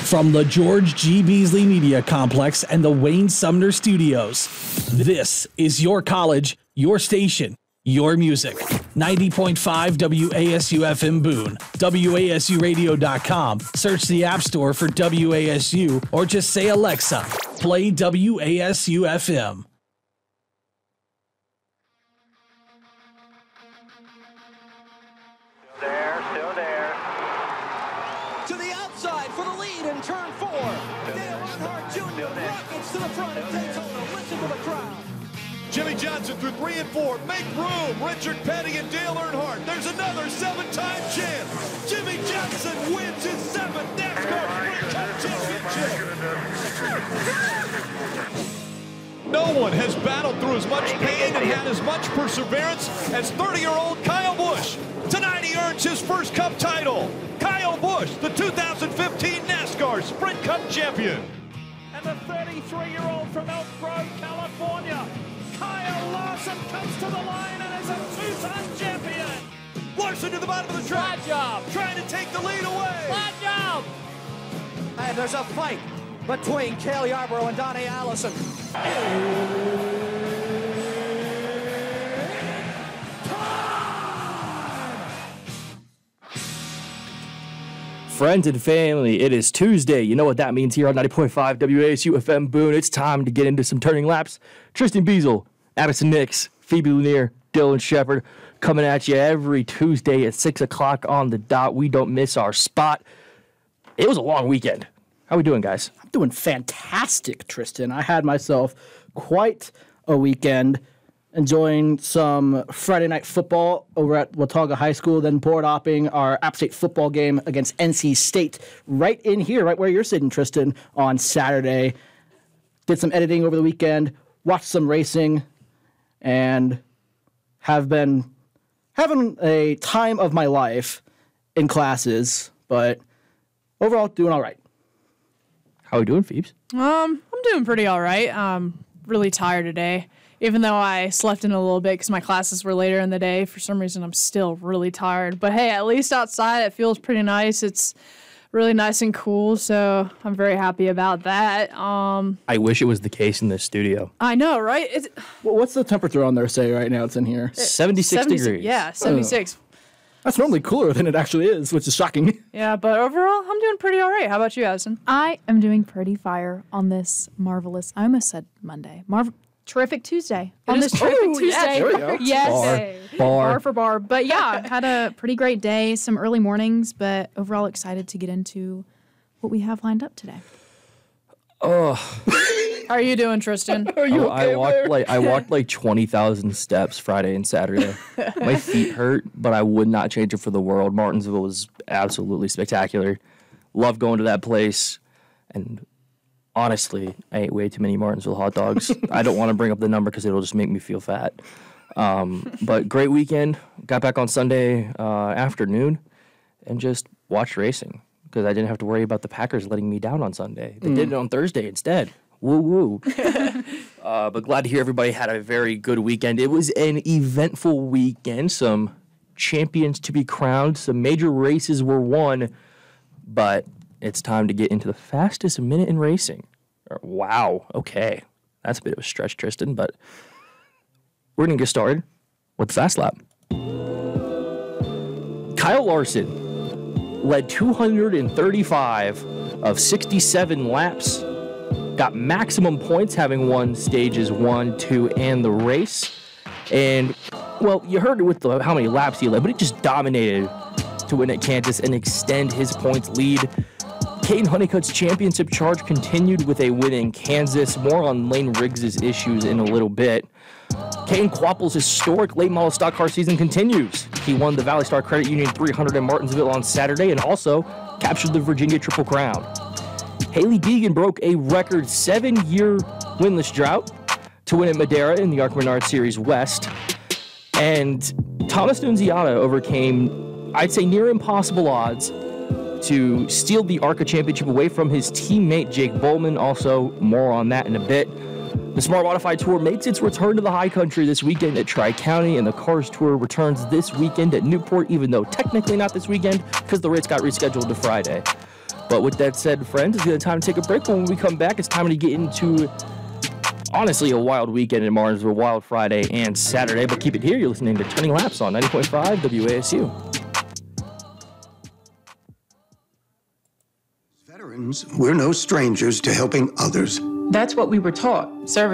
From the George G. Beasley Media Complex and the Wayne Sumner Studios, this is your college, your station, your music. 90.5 WASU FM Boone, WASUradio.com. Search the App Store for WASU or just say, Alexa, play WASU FM. Still there. To the outside for the lead in turn 4. Dale Earnhardt Jr. rockets to the front and takes over. Listen to the crowd. Jimmy Johnson through 3 and 4. Make room. Richard Petty and Dale Earnhardt. There's another 7-time champ. Jimmy Johnson wins his 7th NASCAR Sprint Cup championship. No one has battled through as much pain and had as much perseverance as 30-year-old Kyle Busch. Tonight he earns his first Cup title. Kyle Busch, the 2015 NASCAR Sprint Cup champion. And the 33-year-old from Elk Grove, California, Kyle Larson, comes to the line and is a 2-time champion. Larson to the bottom of the track. Flat job. Trying to take the lead away. Flat job. And there's a fight between Cale Yarborough and Donnie Allison. Friends and family, it is Tuesday. You know what that means here on 90.5 WASU FM Boone. It's time to get into some turning laps. Tristan Beazle, Addison Nix, Phoebe Lanier, Dylan Shepard coming at you every Tuesday at 6 o'clock on the dot. We don't miss our spot. It was a long weekend. How we doing, guys? I'm doing fantastic, Tristan. I had myself quite a weekend enjoying some Friday night football over at Watauga High School, then board hopping our App State football game against NC State right in here, right where you're sitting, Tristan, on Saturday. Did some editing over the weekend, watched some racing, and have been having a time of my life in classes, but overall doing all right. How we doing, Phoebes? I'm doing pretty all right. Really tired today. Even though I slept in a little bit because my classes were later in the day, for some reason I'm still really tired. But hey, at least outside it feels pretty nice. It's really nice and cool, so I'm very happy about that. I wish it was the case in this studio. I know, right? Well, what's the temperature on there say right now it's in here? 76 degrees. Yeah, 76. That's normally cooler than it actually is, which is shocking. Yeah, but overall, I'm doing pretty all right. How about you, Addison? I am doing pretty fire on this marvelous, I almost said Monday, terrific Tuesday. On this terrific Tuesday. there we go. Yes. Bar for bar. But yeah, had a pretty great day, some early mornings, but overall excited to get into what we have lined up today. How are you doing, Tristan? Are you okay I walked like 20,000 steps Friday and Saturday. My feet hurt, but I would not change it for the world. Martinsville was absolutely spectacular. Love going to that place. And honestly, I ate way too many Martinsville hot dogs. I don't want to bring up the number because it'll just make me feel fat. But great weekend. Got back on Sunday afternoon and just watched racing because I didn't have to worry about the Packers letting me down on Sunday. They did it on Thursday instead. Woo woo. But glad to hear everybody had a very good weekend. It was an eventful weekend. Some champions to be crowned. Some major races were won. But it's time to get into the fastest minute in racing. Wow. Okay. That's a bit of a stretch, Tristan, but we're going to get started with the Fast Lap. Kyle Larson led 235 of 67 laps, got maximum points having won stages 1, 2, and the race. And, well, you heard it with how many laps he led, but he just dominated to win at Kansas and extend his points lead. Caden Honeycutt's championship charge continued with a win in Kansas. More on Lane Riggs' issues in a little bit. Caden Quapple's historic late model stock car season continues. He won the Valley Star Credit Union 300 in Martinsville on Saturday and also captured the Virginia Triple Crown. Haley Deegan broke a record 7-year winless drought to win at Madera in the ARCA Menard Series West. And Thomas Nunziata overcame, I'd say, near impossible odds to steal the ARCA championship away from his teammate Jake Bowman. Also, more on that in a bit. The Smart Modified Tour makes its return to the high country this weekend at Tri-County, and the Cars Tour returns this weekend at Newport, even though technically not this weekend because the race got rescheduled to Friday. But with that said, friends, it's time to take a break. But when we come back, it's time to get into, honestly, a wild weekend in Martinsville, wild Friday and Saturday. But keep it here. You're listening to Turning Laps on 90.5 WASU. Veterans, we're no strangers to helping others. That's what we were taught. Service